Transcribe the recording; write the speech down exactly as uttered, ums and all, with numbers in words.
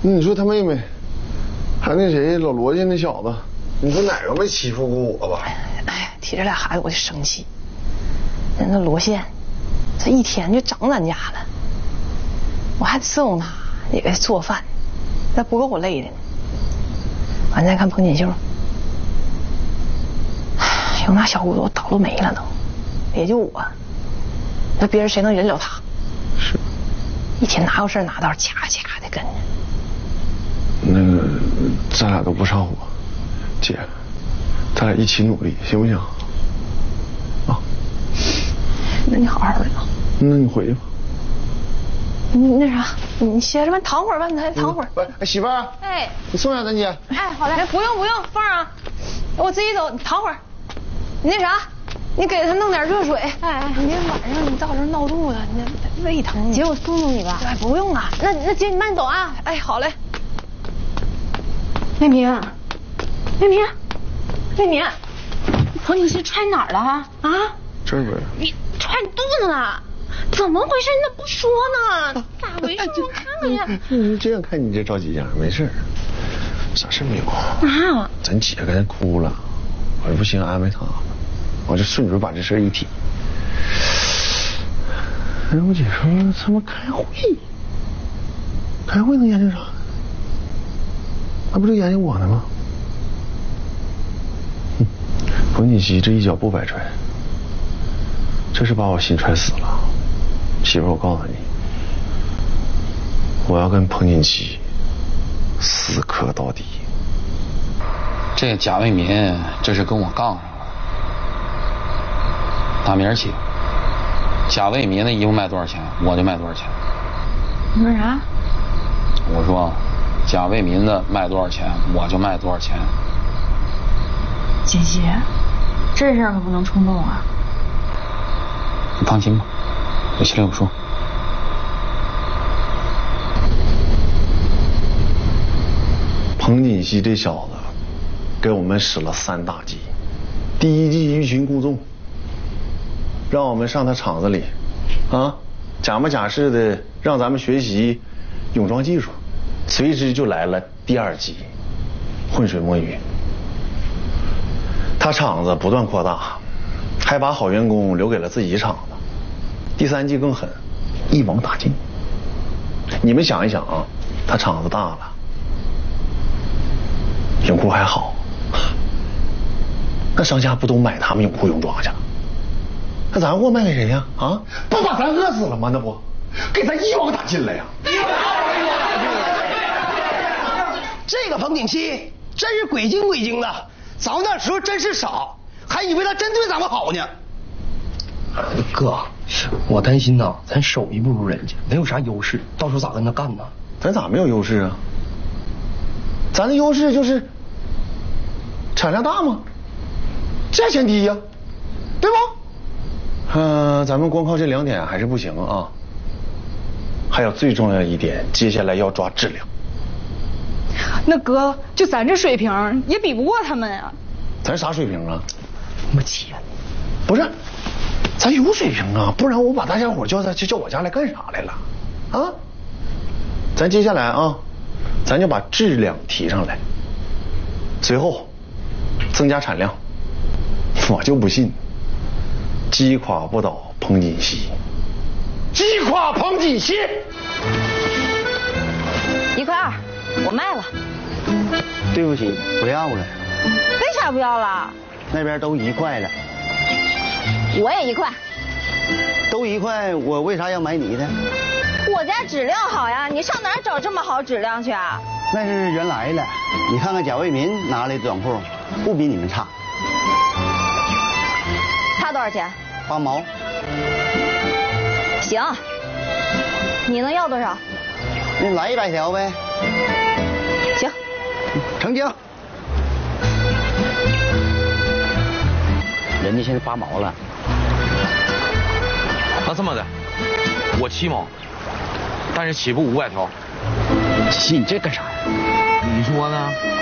你说他妹妹，还那谁老罗家那小子，你说哪个没欺负过我吧？ 哎，提这俩孩子我就生气。人那罗宪，这一天就整咱家了，我还伺候他，也给他做饭，那不够我累的呢。完再看彭锦绣，有那小骨头倒了霉了都，也就我，那别人谁能忍了他？ 是， 一天哪有事哪道掐掐的跟着。 那个，咱俩都不上火，姐，咱俩一起努力，行不行？啊？ 那你好好的啊。 那你回去吧。 你那啥，你歇着吧，躺会儿吧，你还躺会儿。 喂、嗯，媳妇儿。 哎。 你送下咱姐。 哎，好嘞，不用不用，凤儿啊，我自己走，你躺会儿。你那啥，你给他弄点热水。哎哎，你晚上你到时候闹肚子，你那胃疼。 姐，我送送你吧。 哎，不用啊。 那那姐你慢走啊。 哎，好嘞。 魏明，魏明，魏明，彭锦溪踹哪儿了啊？啊？ 这边。 你踹你肚子了？怎么回事？你咋不说呢？咋回事？我看看呀。 你这样看你这着急样，没事，啥事没有。 啊？ 咱姐刚才哭了，我说不行，安慰她，我就顺嘴把这事一提。哎，我姐说他们开会，开会能研究啥？那不就研究我呢吗？哼，彭锦溪这一脚不白踹，这是把我心踹死了。媳妇儿，我告诉你，我要跟彭锦溪死磕到底。 这贾卫民这是跟我杠上了。打明儿起，贾卫民的衣服卖多少钱，我就卖多少钱。 你说啥？ 我说。贾卫民的卖多少钱，我就卖多少钱。 姐姐，这事儿可不能冲动啊！ 你放心吧，我心里有数。 彭锦溪这小子给我们使了三大计。第一计欲擒故纵，让我们上他厂子里，啊，假模假式的让咱们学习泳装技术。随之就来了第二计，浑水摸鱼。他厂子不断扩大，还把好员工留给了自己厂子。第三计更狠，一网打尽。你们想一想啊，他厂子大了，泳裤还好，那商家不都买他们泳裤泳装去？那咱货卖给谁呀？啊，不把咱饿死了吗？那不给咱一网打尽了呀！ 这个彭锦溪真是鬼精鬼精的，咱们那时候真是傻，还以为他真对咱们好呢。 哥，我担心呐，咱手艺不如人家，没有啥优势，到时候咋跟他干呢？ 咱咋没有优势啊？咱的优势就是产量大吗？价钱低呀，对吧？嗯、呃，咱们光靠这两点还是不行啊。还有最重要一点，接下来要抓质量。 那哥，就咱这水平也比不过他们啊。 咱啥水平啊？ 没钱。 不是，咱有水平啊，不然我把大家伙叫他就叫我家来干啥来了？啊？咱接下来啊，咱就把质量提上来，随后增加产量。我就不信，击垮不倒彭锦溪，击垮彭锦溪。 一块二，我卖了。 对不起，不要了。 为啥不要了？ 那边都一块了。 我也一块。 都一块，我为啥要买你的？ 我家质量好呀，你上哪儿找这么好质量去啊？ 那是原来的，你看看贾卫民拿来的短裤，不比你们差。 差多少钱？ 八毛。 行，你能要多少？ 那来一百条呗。 行， 成交。 人家现在八毛了。 那这么的，我七毛，但是起步五百条。 信你这干啥呀？ 你说呢？